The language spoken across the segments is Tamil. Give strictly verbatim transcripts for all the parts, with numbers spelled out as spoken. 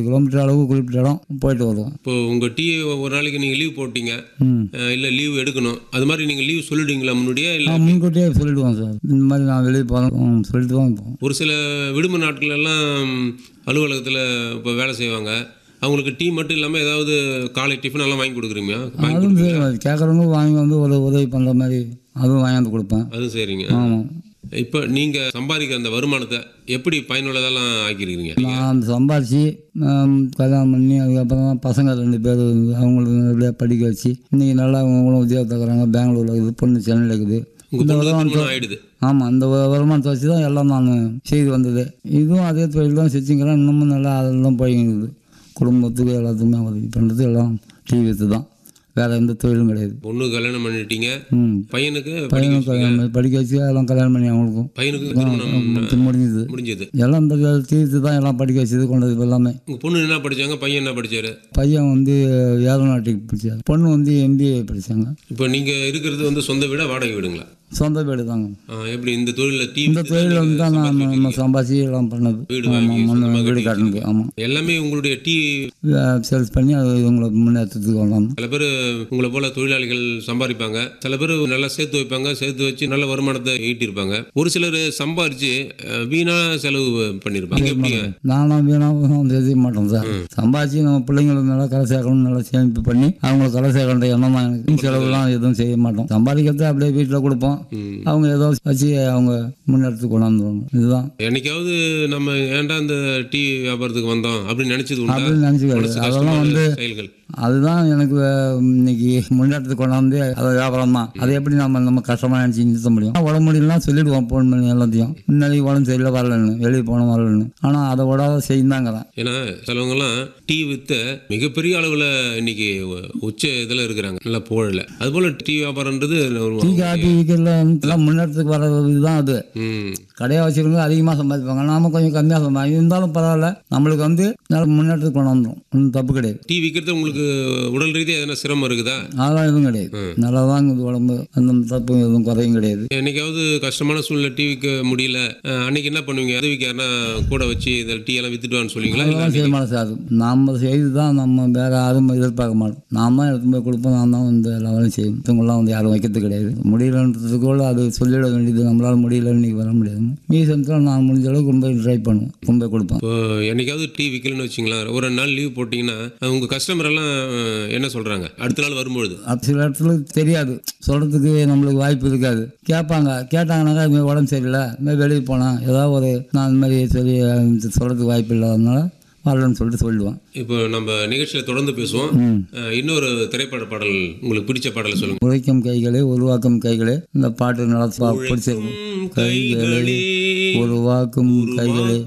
கிலோமீட்டர் அளவு குறிப்பிட்ட இடம் போயிட்டு வருவோம். இப்போ உங்கள் டீ ஒரு நாளைக்கு நீங்கள் லீவ் போட்டீங்க, இல்லை லீவ் எடுக்கணும், அது மாதிரி நீங்கள் லீவ் சொல்லிடுவீங்களா முன்னாடியே? இல்லை முன்கூட்டியே சொல்லிவிடுவோம் சார், இந்த மாதிரி நான் வெளியே போகிறோம் சொல்லிட்டு தான் போவோம். ஒரு சில விடுமுறை நாட்களெல்லாம் அலுவலகத்தில் இப்போ வேலை செய்வாங்க, அவங்களுக்கு டீ மட்டும் இல்லாமல் ஏதாவது காலை டிஃபன் எல்லாம் வாங்கி கொடுக்குறீங்களா? அதுவும் சரி, கேட்குறவங்க வாங்கி வந்து ஒரு உதவி பண்ணுற மாதிரி அதுவும் வாங்கி கொடுப்பேன். அதுவும் சரிங்க. ஆமாம். இப்போ நீங்கள் சம்பாதிக்கிற அந்த வருமானத்தை எப்படி பயனுள்ளதெல்லாம் ஆக்கியிருக்கீங்க? நான் சம்பாதிச்சு கல்யாணம் பண்ணி அதுக்கப்புறம் பசங்க ரெண்டு பேர் அவங்களுக்கு நல்லபடியாக படிக்க வச்சு இன்றைக்கி நல்லா அவங்களும் உத்தியோகத்தை இருக்கிறாங்க. பெங்களூரில் இருக்குது, பொண்ணு சென்னையில் இருக்குது. இந்த வருமானத்தை ஆகிடுது. ஆமாம், இந்த வருமானத்தை வச்சு தான் எல்லாம் நான் செய்து வந்தது. இதுவும் அதே தொழில் தான் செஞ்சுக்கிறேன். இன்னமும் நல்லா அதெல்லாம் போய்க்குது. குடும்பத்துக்கு எல்லாத்துக்குமே உதவி பண்ணுறது எல்லாம் டீ வித்து தான், வேறு எந்த தொழிலும் கிடையாது. பொண்ணு கல்யாணம் பண்ணிட்டீங்க, ம் பையனுக்கு பையனுக்கு கல்யாணம் படிக்க வச்சு எல்லாம் கல்யாணம் பண்ணி அவங்களுக்கும் பையனுக்கு முடிஞ்சது முடிஞ்சது எல்லாம் இந்த தீர்த்து தான் எல்லாம் படிக்க வச்சது கொண்டது எல்லாமே. உங்கள் பொண்ணு என்ன படித்தாங்க, பையன் என்ன படித்தார்? பையன் வந்து ஏரோநாட்டிக் படித்தார், பொண்ணு வந்து எம்பிஏ படித்தாங்க. இப்போ நீங்கள் இருக்கிறது வந்து சொந்த வீடா வாடகை வீடுங்களா? சொந்த வீடு தாங்க. எப்படி இந்த தொழிலில் டீ இந்த தொழில் வந்து தான் நான் நம்ம சம்பாதிச்சு எல்லாம் பண்ணது. வீடு வீடு காட்டுனது. ஆமாம், எல்லாமே உங்களுடைய டீ சேல்ஸ் பண்ணி அது உங்களை முன்னேற்றத்துக்கு வரலாம். சில பேர் உங்களை போல தொழிலாளிகள் சம்பாதிப்பாங்க, சில பேர் நல்லா சேர்த்து வைப்பாங்க, சேர்த்து வச்சு நல்ல வருமானத்தை ஈட்டியிருப்பாங்க. ஒரு சிலர் சம்பாரிச்சு வீணா செலவு பண்ணியிருப்பாங்க. எப்படி? நானும் வீணாக செய்ய மாட்டோம் சார். சம்பாதிச்சு நம்ம பிள்ளைங்களுக்கு நல்லா கலை சேர்க்கணும், நல்லா சேமிப்பு பண்ணி அவங்களை கலை சேர்க்கின்ற எண்ணம் தான் எனக்கு. செலவுலாம் எதுவும் செய்ய மாட்டோம். சம்பாதிக்கிறத அப்படியே வீட்டில் கொடுப்போம், அவங்க ஏதோ வச்சு அவங்க முன்னெடுத்து கொண்டாந்துருவாங்க. இதுதான். என்னைக்காவது நம்ம ஏன்டா இந்த டீ வியாபாரத்துக்கு வந்தோம் அப்படின்னு நினைச்சது அப்படின்னு நினைச்சுக்காது. அதெல்லாம் வந்து செயல்கள் அதுதான் எனக்கு இன்னைக்கு முன்னெடுத்து கொண்டாந்து அதை வியாபாரம் தான். அதை எப்படி நம்ம நம்ம கஷ்டமாக நினச்சி நிறுத்த முடியும்? உடம்பு முடியலாம் சொல்லிடுவோம் ஃபோன் பண்ணி எல்லாத்தையும், முன்னாடி உடம்பு சரியில்லை வரலன்னு, வெளியே போன வரலன்னு. ஆனால் அதை விடாத செய்யுந்தாங்க தான். ஏன்னா சிலவங்கலாம் டீ வித்த மிகப்பெரிய அளவில் இன்னைக்கு உச்ச இதில் இருக்கிறாங்க, நல்லா புகழில். அதுபோல் டீ வியாபாரன்றது டீ காட்டி விற்கிறதுலாம் முன்னேற்றத்துக்கு வர இதுதான். அது கடையை வச்சுருங்க அதிகமாக சம்பாதிப்பாங்க, நாம கொஞ்சம் கம்மியாக சம்பாதி இருந்தாலும் பரவாயில்ல, நம்மளுக்கு வந்து நல்ல முன்னேற்றத்துக்கு கொண்டு வந்துடும். ஒன்றும் தப்பு கிடையாது. டீ விற்கிறது உங்களுக்கு உடல் ரீதியாக எதனா சிரமம் இருக்குதா? அதெல்லாம் எதுவும் கிடையாது, நல்லா தான் உடம்பு, அந்த தப்பு எதுவும் குறையும் கிடையாது. என்னைக்காவது கஷ்டமான சூழ்நிலை டீ விற்க முடியல, அன்னைக்கு என்ன பண்ணுவீங்க? உதவிக்காரனா கூட வச்சு இந்த டீ எல்லாம் வித்துட்டுவான்னு சொல்லுவீங்களா? அதெல்லாம் செய்ய மாட்டோம் சார். நம்ம செய்து தான், நம்ம வேற யாரும் எதிர்பார்க்க மாட்டோம். நாம் தான் எடுத்து போய் கொடுப்போம், நான் தான் இந்த லெவலும் செய்யும். இவங்களாம் வந்து யாரும் வைக்கிறது கிடையாது. முடியலன்றதுக்குள்ள அது சொல்லிட வேண்டியது, நம்மளால் முடியல இன்னைக்கு வர முடியாது. மீசத்தில் நான் முடிஞ்ச அளவுக்கு ரொம்ப ட்ரை பண்ணுவேன், ரொம்ப கொடுப்பேன். இப்போ என்னைக்காவது டீ விற்கலன்னு வச்சிங்களா, ஒரு ரெண்டு நாள் லீவ் போட்டிங்கன்னா உங்கள் கஸ்டமர் எல்லாம் என்ன சொல்கிறாங்க அடுத்த நாள் வரும்பொழுது? சில இடத்துல தெரியாது, சொல்கிறதுக்கு நம்மளுக்கு வாய்ப்பு இருக்காது. கேட்பாங்க, கேட்டாங்கனாக்கா இது உடம்பு சரியில்லை, இதுமாதிரி வெளியே போனேன், ஏதாவது ஒரு நான் இந்த மாதிரி சொல்லி சொல்கிறதுக்கு வாய்ப்பு இல்லாதனால வரலன்னு சொல்லிட்டு சொல்லுவேன். இப்போ நம்ம நிகழ்ச்சியில் தொடர்ந்து பேசுவோம். இன்னொரு திரைப்பட பாடல் உங்களுக்கு பிடிச்ச பாடலை சொல்லுங்க. உழைக்கும் கைகளே உருவாக்கும் கைகளே, இந்த பாட்டு நல்லா பிடிச்சிருக்கும். கைகளே உருவாக்கும் கைகளே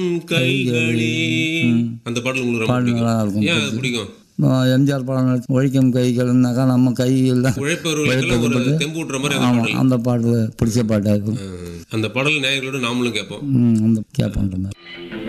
கைகளே, அந்த பாடல் உங்களுக்கு பாட்டு நல்லா இருக்கும். ஏன் அது பிடிக்கும்? எம்ஜிஆர் படம் உழைக்கும் கைகள்னாக்கா நம்ம கையில் தான் உழைப்பவர்களுக்கு அந்த பாட்டு பிடிச்ச பாட்டாக இருக்கும். அந்த பாடல் நேயர்களோடு நாமளும் கேட்போம். அந்த கேட்போம்.